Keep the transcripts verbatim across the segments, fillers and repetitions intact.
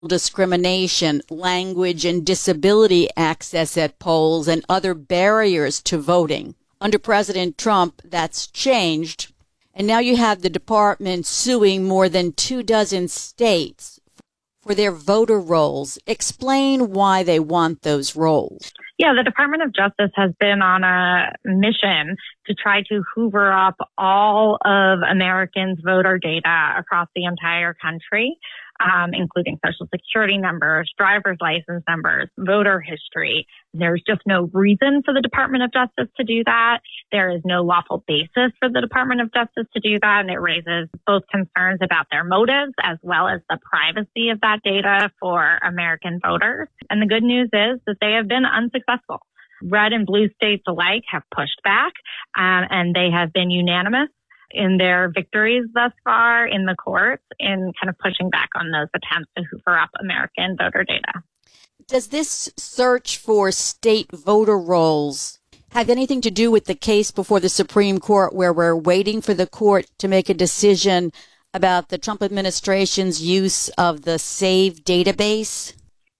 discrimination, language and disability access at polls, and other barriers to voting. Under President Trump, that's changed. And now you have the department suing more than two dozen states for their voter rolls. Explain why they want those rolls. Yeah, the Department of Justice has been on a mission to try to hoover up all of Americans' voter data across the entire country, um, including Social Security numbers, driver's license numbers, voter history. There's just no reason for the Department of Justice to do that. There is no lawful basis for the Department of Justice to do that, and it raises both concerns about their motives as well as the privacy of that data for American voters. And the good news is that they have been unsuccessful. Red and blue states alike have pushed back, um, and they have been unanimous in their victories thus far in the courts in kind of pushing back on those attempts to hoover up American voter data. Does this search for state voter rolls have anything to do with the case before the Supreme Court, where we're waiting for the court to make a decision about the Trump administration's use of the SAVE database?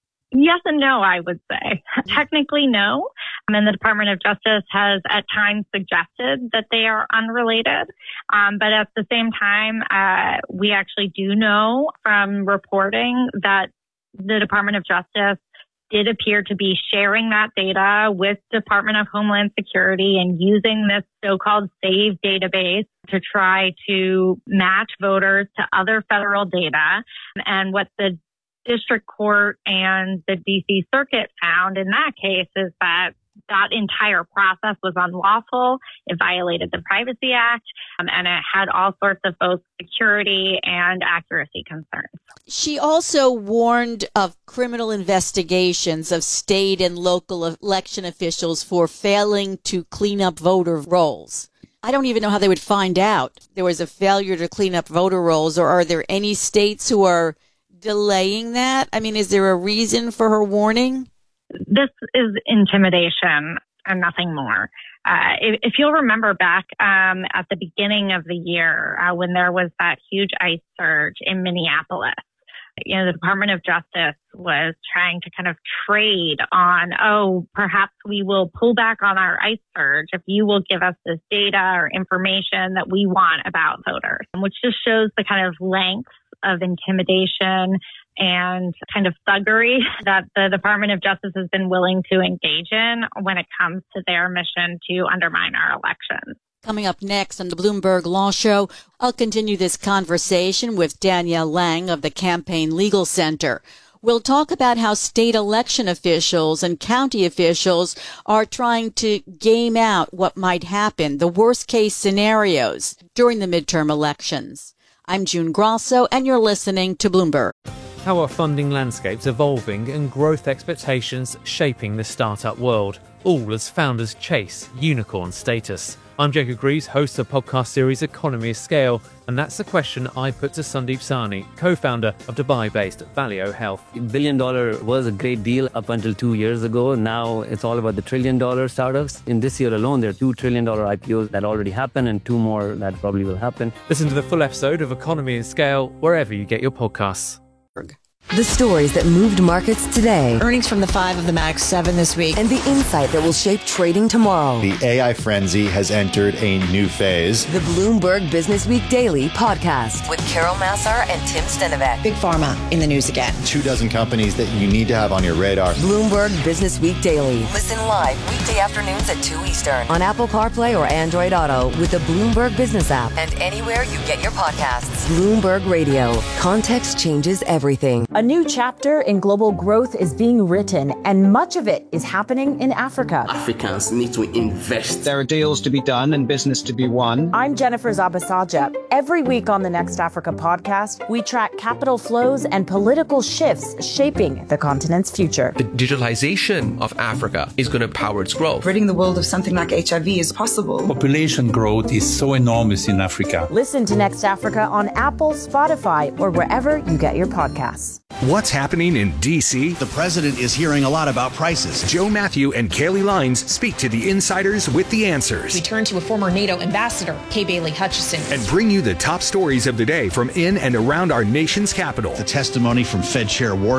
Yes and no, I would say. Technically, no. And the Department of Justice has at times suggested that they are unrelated. Um, but at the same time, uh, we actually do know from reporting that the Department of Justice did appear to be sharing that data with Department of Homeland Security and using this so-called SAVE database to try to match voters to other federal data. And what the district court and the D C Circuit found in that case is that that entire process was unlawful. It violated the Privacy Act, um, and it had all sorts of both security and accuracy concerns. She also warned of criminal investigations of state and local election officials for failing to clean up voter rolls. I don't even know how they would find out there was a failure to clean up voter rolls, or are there any states who are delaying that? I mean, is there a reason for her warning? This is intimidation and nothing more. Uh, if, if you'll remember back um, at the beginning of the year uh, when there was that huge ICE surge in Minneapolis, you know, the Department of Justice was trying to kind of trade on, oh, perhaps we will pull back on our ICE surge if you will give us this data or information that we want about voters, which just shows the kind of length of intimidation and kind of thuggery that the Department of Justice has been willing to engage in when it comes to their mission to undermine our elections. Coming up next on the Bloomberg Law Show, I'll continue this conversation with Danielle Lang of the Campaign Legal Center. We'll talk about how state election officials and county officials are trying to game out what might happen, the worst case scenarios during the midterm elections. I'm June Grosso, and you're listening to Bloomberg. How are funding landscapes evolving and growth expectations shaping the startup world, all as founders chase unicorn status? I'm Jacob Greaves, host of the podcast series Economy of Scale, and that's the question I put to Sandeep Sahni, co-founder of Dubai-based Valeo Health. Billion dollar was a great deal up until two years ago. Now it's all about the trillion dollar startups. In this year alone, there are two trillion dollar I P Os that already happened and two more that probably will happen. Listen to the full episode of Economy of Scale wherever you get your podcasts. The stories that moved markets today. Earnings from the five of the Max seven this week. And the insight that will shape trading tomorrow. The A I frenzy has entered a new phase. The Bloomberg Business Week Daily podcast with Carol Massar and Tim Stenovec. Big Pharma in the news again. Two dozen companies that you need to have on your radar. Bloomberg Business Week Daily. Listen live weekday afternoons at two Eastern on Apple CarPlay or Android Auto with the Bloomberg Business app and anywhere you get your podcasts. Bloomberg Radio. Context changes everything. A new chapter in global growth is being written, and much of it is happening in Africa. Africans need to invest. There are deals to be done and business to be won. I'm Jennifer Zabasaja. Every week on the Next Africa podcast, we track capital flows and political shifts shaping the continent's future. The digitalization of Africa is going to power its growth. Ridding the world of something like H I V is possible. Population growth is so enormous in Africa. Listen to Next Africa on Apple, Spotify, or wherever you get your podcasts. What's happening in D C? The president is hearing a lot about prices. Joe Matthew and Kaylee Lines speak to the insiders with the answers. We turn to a former NATO ambassador, Kay Bailey Hutchison, and bring you the top stories of the day from in and around our nation's capital. The testimony from Fed Chair Ward